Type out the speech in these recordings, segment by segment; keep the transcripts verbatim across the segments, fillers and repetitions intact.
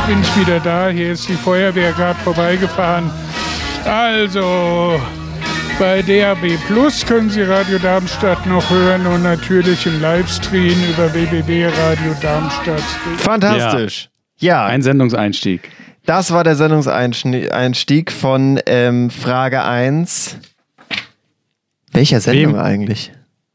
bin ich wieder da. Hier ist die Feuerwehr gerade vorbeigefahren. Also, bei D A B Plus können Sie Radio Darmstadt noch hören und natürlich im Livestream über w w w punkt radio darmstadt punkt de. Fantastisch. Ja. ja. Ein Sendungseinstieg. Das war der Sendungseinstieg von ähm, Frage eins. Welcher Sendung Wem? eigentlich?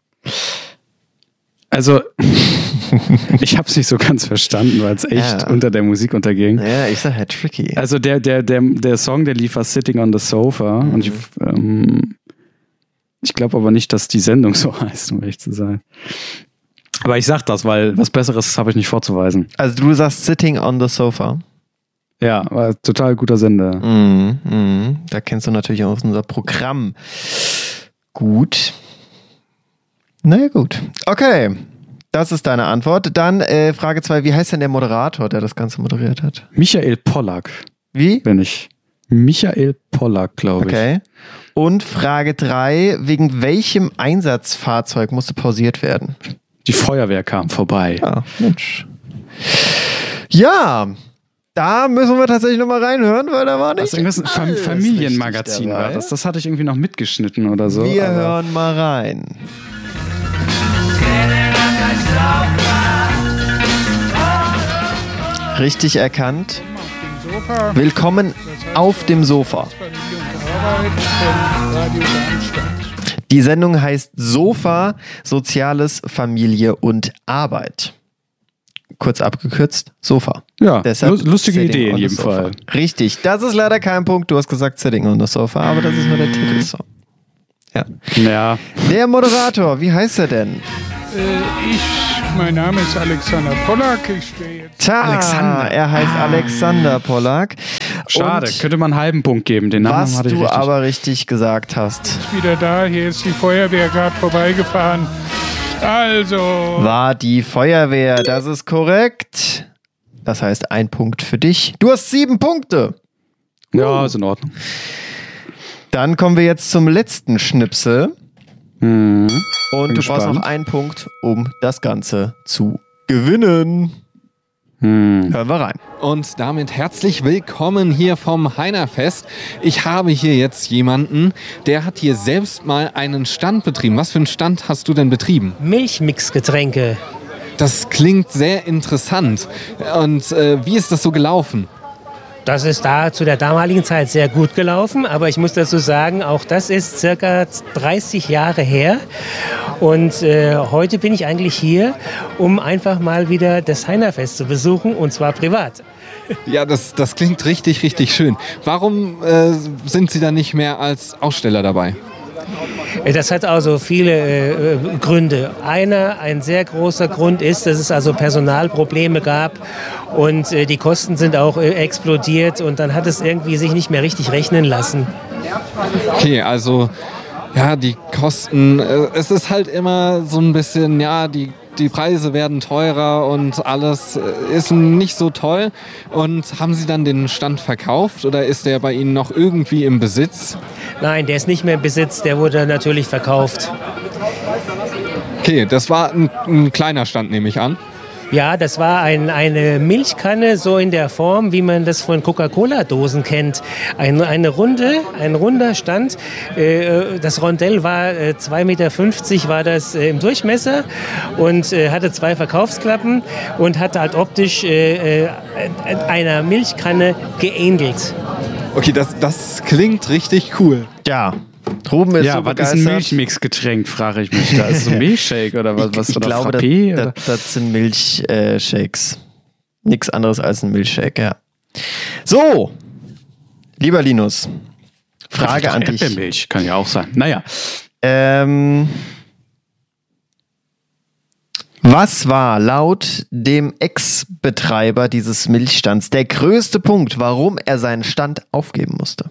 Also, ich habe es nicht so ganz verstanden, weil es echt ja. unter der Musik unterging. Ja, ich sag ja tricky. Also der, der, der, der Song, der lief war Sitting on the Sofa. Mhm. Und ich, ähm, ich glaube aber nicht, dass die Sendung so heißt, um ehrlich zu sein. Aber ich sag das, weil was Besseres habe ich nicht vorzuweisen. Also du sagst Sitting on the Sofa. Ja, war total guter Sender. Mhm, mhm. Da kennst du natürlich auch unser Programm. Gut. Naja, gut. Okay, das ist deine Antwort. Dann äh, Frage zwei, wie heißt denn der Moderator, der das Ganze moderiert hat? Michael Pollack. Wie? Bin ich. Michael Pollack, glaube ich. Okay. Und Frage drei, wegen welchem Einsatzfahrzeug musste pausiert werden? Die Feuerwehr kam vorbei. Ja, Mensch. Ja, da müssen wir tatsächlich nochmal reinhören, weil da war nicht das irgendwas ein Familienmagazin war. Das, das hatte ich irgendwie noch mitgeschnitten oder so. Wir hören mal rein. Richtig erkannt. Willkommen auf dem Sofa. Die Sendung heißt Sofa, Soziales, Familie und Arbeit. Kurz abgekürzt, Sofa. Ja, Deshalb lustige Idee in jedem Fall. Richtig, das ist leider kein Punkt. Du hast gesagt Sitting on the Sofa, aber das ist nur der Titelsong. Ja. ja. Der Moderator, wie heißt er denn? Äh, ich, mein Name ist Alexander Pollack. Ich stehe jetzt. Tja, Alexander. Er heißt ah. Alexander Pollack. Schade, Und könnte man einen halben Punkt geben. Den Namen was hatte ich du richtig. aber richtig gesagt hast. Ich bin wieder da, hier ist die Feuerwehr gerade vorbeigefahren. Also. War die Feuerwehr, das ist korrekt. Das heißt, ein Punkt für dich. Du hast sieben Punkte. Ja, uh. ist in Ordnung. Dann kommen wir jetzt zum letzten Schnipsel. Hm. Und Bin du gespannt. brauchst noch einen Punkt, um das Ganze zu gewinnen. Hm. Hören wir rein. Und damit herzlich willkommen hier vom Heinerfest. Ich habe hier jetzt jemanden, der hat hier selbst mal einen Stand betrieben. Was für einen Stand hast du denn betrieben? Milchmixgetränke. Das klingt sehr interessant. Und äh, wie ist das so gelaufen? Das ist da zu der damaligen Zeit sehr gut gelaufen, aber ich muss dazu sagen, auch das ist circa dreißig Jahre her. Und äh, heute bin ich eigentlich hier, um einfach mal wieder das Heinerfest zu besuchen, und zwar privat. Ja, das, das klingt richtig, richtig schön. Warum äh, sind Sie da nicht mehr als Aussteller dabei? Das hat also viele äh, Gründe. Einer, ein sehr großer Grund ist, dass es also Personalprobleme gab und äh, die Kosten sind auch äh, explodiert und dann hat es irgendwie sich nicht mehr richtig rechnen lassen. Okay, also ja, die Kosten, äh, es ist halt immer so ein bisschen, ja, die Die Preise werden teurer und alles ist nicht so toll. Und haben Sie dann den Stand verkauft oder ist der bei Ihnen noch irgendwie im Besitz? Nein, der ist nicht mehr im Besitz, der wurde natürlich verkauft. Okay, das war ein, ein kleiner Stand, nehme ich an. Ja, das war ein, eine Milchkanne, so in der Form, wie man das von Coca-Cola-Dosen kennt. Ein, eine runde, ein runder Stand. Äh, das Rondell war äh, zwei Meter fünfzig war das äh, im Durchmesser und äh, hatte zwei Verkaufsklappen und hatte halt optisch äh, äh, einer Milchkanne geähnelt. Okay, das, das klingt richtig cool. Ja. Ruben ist ja, so was begeistert. ist ein Milchmixgetränk, frage ich mich da. Ist so ein Milchshake oder was? Ich, was ich oder glaube, Frappé, das, oder? das, das sind Milchshakes. Nichts anderes als ein Milchshake, ja. So, lieber Linus, Frage an dich. Erdbeermilch kann ja auch sein. Naja. Ähm, was war laut dem Ex-Betreiber dieses Milchstands der größte Punkt, warum er seinen Stand aufgeben musste?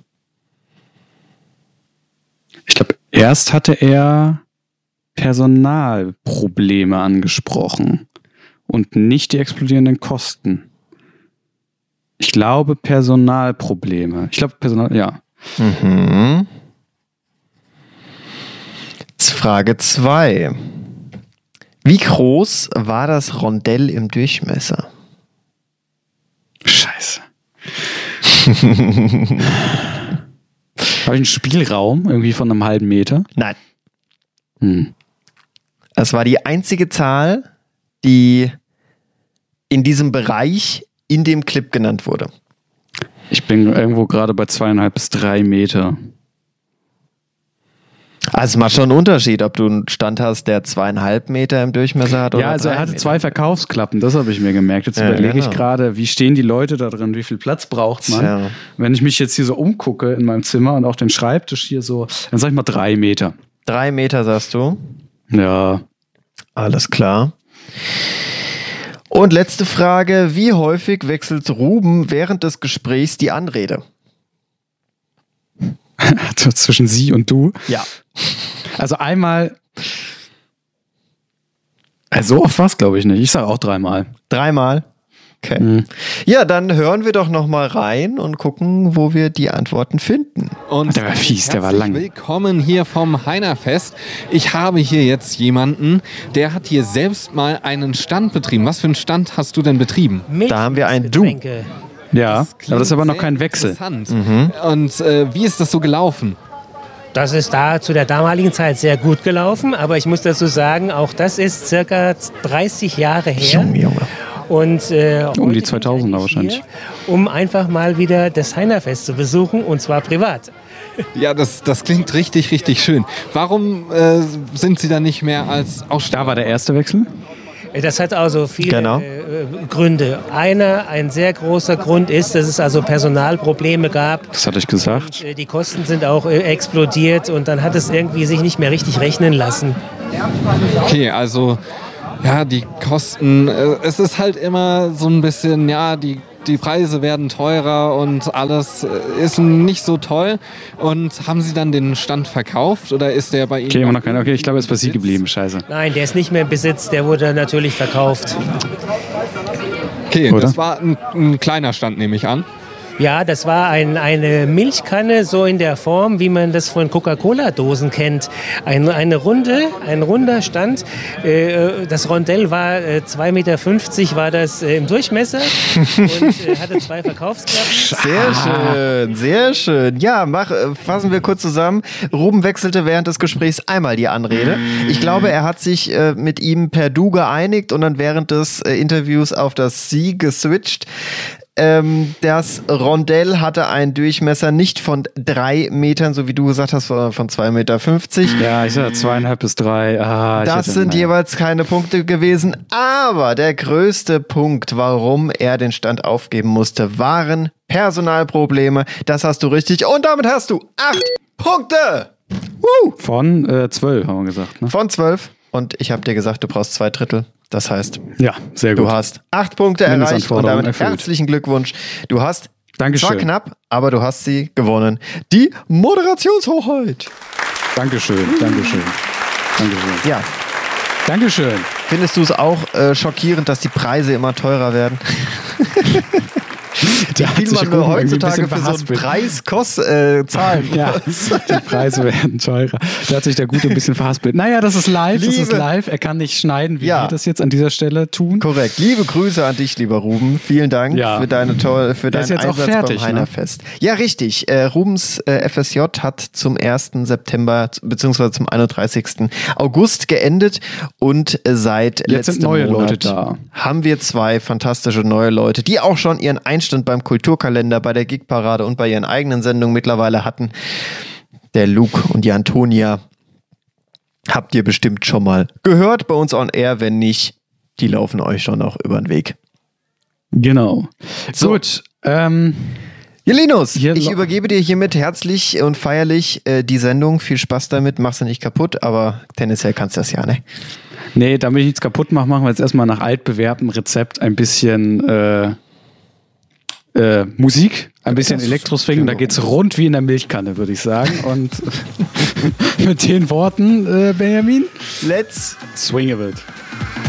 Ich glaube, erst hatte er Personalprobleme angesprochen und nicht die explodierenden Kosten. Ich glaube, Personalprobleme. Ich glaube, Personal, ja. Mhm. Frage zwei. Wie groß war das Rondell im Durchmesser? Scheiße. Habe ich einen Spielraum irgendwie von einem halben Meter? Nein. Hm. Das war die einzige Zahl, die in diesem Bereich in dem Clip genannt wurde. Ich bin irgendwo gerade bei zweieinhalb bis drei Meter. Also es macht schon einen Unterschied, ob du einen Stand hast, der zweieinhalb Meter im Durchmesser hat oder Ja, also er drei hatte Meter. zwei Verkaufsklappen, das habe ich mir gemerkt. Jetzt Ja, überlege genau. ich gerade, wie stehen die Leute da drin, wie viel Platz braucht man? Tja. Wenn ich mich jetzt hier so umgucke in meinem Zimmer und auch den Schreibtisch hier so, dann sag ich mal drei Meter. Drei Meter, sagst du? Ja. Alles klar. Und letzte Frage, wie häufig wechselt Ruben während des Gesprächs die Anrede? Also zwischen sie und du. Ja. Also einmal. Also so oft war es, glaube ich, nicht. Ich sage auch dreimal. Dreimal? Okay. Mhm. Ja, dann hören wir doch noch mal rein und gucken, wo wir die Antworten finden. Und Der war fies, der war herzlich lang. Willkommen hier vom Heinerfest. Ich habe hier jetzt jemanden, der hat hier selbst mal einen Stand betrieben. Was für einen Stand hast du denn betrieben? Da haben wir ein Du. Getränke. Ja, aber das ist aber noch Sehr kein Wechsel. interessant. Mhm. Und äh, wie ist das so gelaufen? Das ist da zu der damaligen Zeit sehr gut gelaufen, aber ich muss dazu sagen, auch das ist circa dreißig Jahre her. Junge, Junge. Und, äh, Um die heute bin ich zweitausender eigentlich wahrscheinlich. hier, um einfach mal wieder das Heinerfest zu besuchen, und zwar privat. Ja, das, das klingt richtig, richtig schön. Warum äh, sind Sie da nicht mehr als Aussteller? Da war der erste Wechsel. Das hat also viele Genau. äh, Gründe. Einer, ein sehr großer Grund ist, dass es also Personalprobleme gab. Das hatte ich gesagt. Äh, Die Kosten sind auch äh, explodiert und dann hat es irgendwie sich nicht mehr richtig rechnen lassen. Okay, also ja, die Kosten, äh, es ist halt immer so ein bisschen, ja, die, die Preise werden teurer und alles äh, ist nicht so toll. Und haben Sie dann den Stand verkauft oder ist der bei Ihnen? Okay, immer noch keiner. Okay, ich glaube, er ist bei Sie Besitz? geblieben. Scheiße. Nein, der ist nicht mehr im Besitz, der wurde natürlich verkauft. Okay, Oder? das war ein, ein kleiner Stand, nehme ich an. Ja, das war ein, eine Milchkanne, so in der Form, wie man das von Coca-Cola-Dosen kennt. Ein, eine runde, ein runder Stand. Äh, das Rondell war äh, zwei Meter fünfzig war das äh, im Durchmesser und äh, hatte zwei Verkaufsklappen. Sehr schön, sehr schön. Ja, mach, äh, fassen wir kurz zusammen. Ruben wechselte während des Gesprächs einmal die Anrede. Ich glaube, er hat sich äh, mit ihm per Du geeinigt und dann während des äh, Interviews auf das Sie geswitcht. Ähm, das Rondell hatte einen Durchmesser nicht von drei Metern, so wie du gesagt hast, sondern von zwei Meter fünfzig. Ja, ich sage zweieinhalb bis drei. Ah, ich Das hätte- sind naja. jeweils keine Punkte gewesen, aber der größte Punkt, warum er den Stand aufgeben musste, waren Personalprobleme. Das hast du richtig und damit hast du acht Punkte Woo! Von äh, zwölf, haben wir gesagt. Ne? von zwölf. Und ich habe dir gesagt, du brauchst zwei Drittel. Das heißt, Ja, sehr gut. du hast acht Punkte erreicht und Mindestanforderung damit erfüllt. herzlichen Glückwunsch. Du hast Dankeschön. zwar knapp, aber du hast sie gewonnen. Die Moderationshochheit. Dankeschön, Dankeschön. Dankeschön. Ja, Dankeschön. findest du es auch äh, schockierend, dass die Preise immer teurer werden? Wie hat viel sich man nur Ruben irgendwie ein heutzutage bisschen für so einen verhaspelt. Preis kost, äh, zahlen Ja, muss. die Preise werden teurer. Da hat sich der Gute ein bisschen verhaspelt. Naja, das ist live, das ist Liebe- live. Er kann nicht schneiden, wie Ja. wir das jetzt an dieser Stelle tun. Korrekt. Liebe Grüße an dich, lieber Ruben. Vielen Dank Ja. für deine toll, für Der deinen ist jetzt auch Einsatz fertig, beim ne? Heinerfest. Ja, richtig. Äh, Rubens äh, F S J hat zum ersten September beziehungsweise zum einunddreißigsten August geendet und äh, seit Jetzt sind letztem neue Monat Leute da. haben wir zwei fantastische neue Leute, die auch schon ihren Einstand beim Kulturkalender, bei der Gigparade und bei ihren eigenen Sendungen mittlerweile hatten. Der Luke und die Antonia habt ihr bestimmt schon mal gehört bei uns on air. Wenn nicht, die laufen euch schon noch über den Weg. Genau. So. Gut. Ähm, Ja, Linus, Hier ich lo- übergebe dir hiermit herzlich und feierlich äh, die Sendung. Viel Spaß damit, mach's ja nicht kaputt, aber tendenziell kannst du das ja, ne? nee, damit ich nichts kaputt mache, machen wir jetzt erstmal nach altbewährtem Rezept ein bisschen äh, äh, Musik, ein bisschen Elektroswing. Da geht's rund wie in der Milchkanne, würde ich sagen. Und mit den Worten, äh, Benjamin, Let's swing a bit.